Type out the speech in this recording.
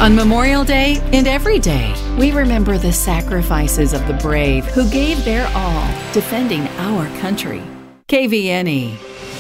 On Memorial Day and every day, we remember the sacrifices of the brave who gave their all defending our country. KVNE.